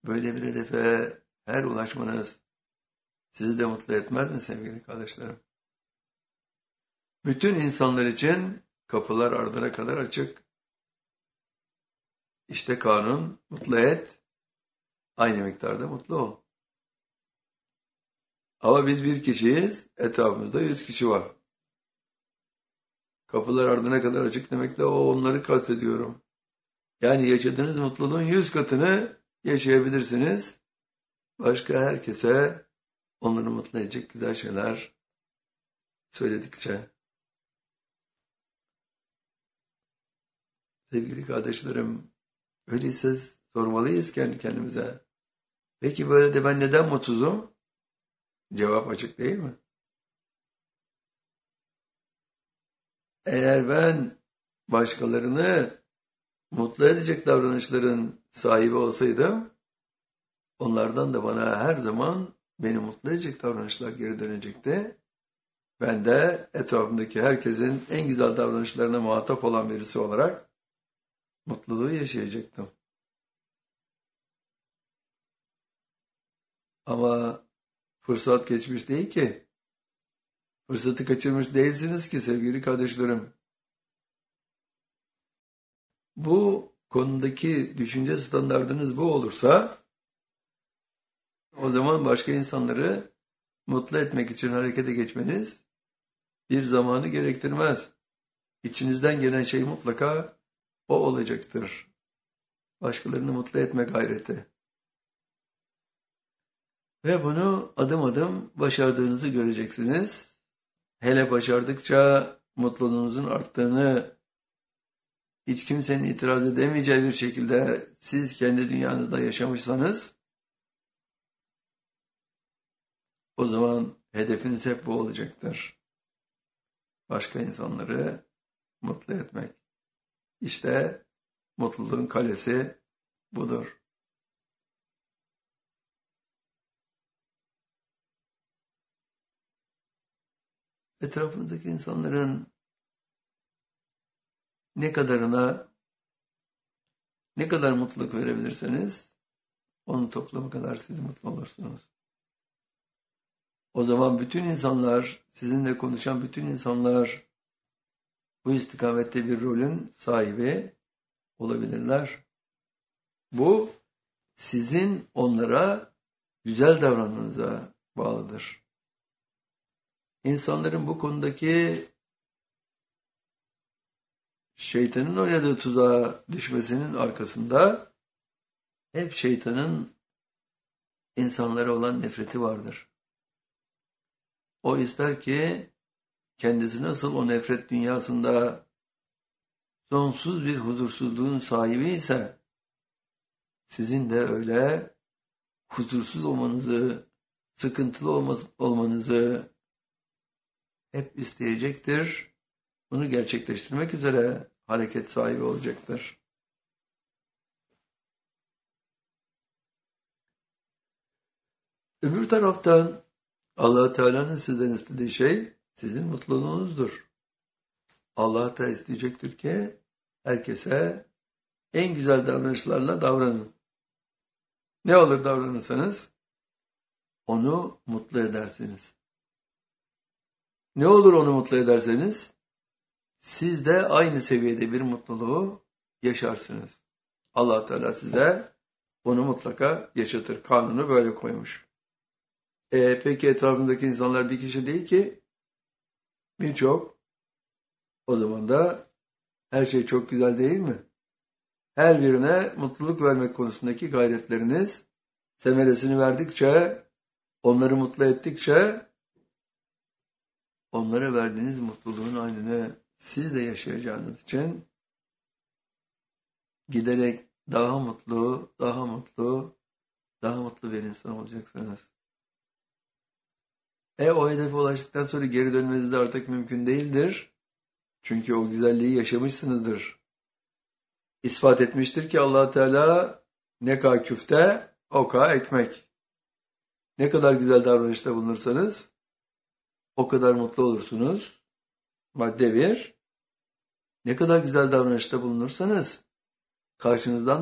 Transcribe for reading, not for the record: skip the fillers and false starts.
Böyle bir hedefe her ulaşmanız sizi de mutlu etmez mi sevgili kardeşlerim? Bütün insanlar için kapılar ardına kadar açık. İşte kanun, mutlu et, aynı miktarda mutlu ol. Ama biz bir kişiyiz, etrafımızda 100 kişi var. Kapılar ardına kadar açık demekle onları kastediyorum. Yani yaşadığınız mutluluğun 100 katını yaşayabilirsiniz. Başka herkese onları mutlu edecek güzel şeyler söyledikçe. Sevgili kardeşlerim, öyleyse sormalıyız kendi kendimize. Peki böyle de ben neden mutsuzum? Cevap açık değil mi? Eğer ben başkalarını mutlu edecek davranışların sahibi olsaydım, onlardan da bana her zaman beni mutlu edecek davranışlar geri dönecekti. Ben de etrafımdaki herkesin en güzel davranışlarına muhatap olan birisi olarak mutluluğu yaşayacaktım. Ama fırsat geçmiş değil ki. Fırsatı kaçırmış değilsiniz ki sevgili kardeşlerim. Bu konudaki düşünce standardınız bu olursa, o zaman başka insanları mutlu etmek için harekete geçmeniz bir zamanı gerektirmez. İçinizden gelen şey mutlaka o olacaktır. Başkalarını mutlu etme gayreti. Ve bunu adım adım başardığınızı göreceksiniz. Hele başardıkça mutluluğunuzun arttığını, hiç kimsenin itiraz edemeyeceği bir şekilde siz kendi dünyanızda yaşamışsanız, o zaman hedefiniz hep bu olacaktır. Başka insanları mutlu etmek. İşte mutluluğun kalesi budur. Etrafınızdaki insanların ne kadar mutluluk verebilirseniz, onun toplamı kadar siz mutlu olursunuz. O zaman bütün insanlar, sizinle konuşan bütün insanlar bu istikamette bir rolün sahibi olabilirler. Bu sizin onlara güzel davranmanıza bağlıdır. İnsanların bu konudaki şeytanın oynadığı tuzağa düşmesinin arkasında hep şeytanın insanlara olan nefreti vardır. O ister ki kendisi nasıl o nefret dünyasında sonsuz bir huzursuzluğun sahibi ise sizin de öyle huzursuz olmanızı, sıkıntılı olmanızı hep isteyecektir. Bunu gerçekleştirmek üzere hareket sahibi olacaktır. Öbür taraftan Allah Teala'nın sizden istediği şey sizin mutluluğunuzdur. Allah da isteyecektir ki herkese en güzel davranışlarla davranın. Ne olur davranırsanız onu mutlu edersiniz. Ne olur onu mutlu ederseniz siz de aynı seviyede bir mutluluğu yaşarsınız. Allah Teala size bunu mutlaka yaşatır. Kanunu böyle koymuş. Peki etrafındaki insanlar bir kişi değil ki, birçok. O zaman da her şey çok güzel değil mi? Her birine mutluluk vermek konusundaki gayretleriniz semeresini verdikçe, onları mutlu ettikçe, onlara verdiğiniz mutluluğun aynını siz de yaşayacağınız için giderek daha mutlu, daha mutlu, daha mutlu bir insan olacaksınız. O hedefe ulaştıktan sonra geri dönmeniz de artık mümkün değildir. Çünkü o güzelliği yaşamışsınızdır. İspat etmiştir ki Allah Teala ne kadar küfte, o kadar ekmek. Ne kadar güzel davranışta bulunursanız o kadar mutlu olursunuz. Madde 1. Ne kadar güzel davranışta bulunursanız karşınızdan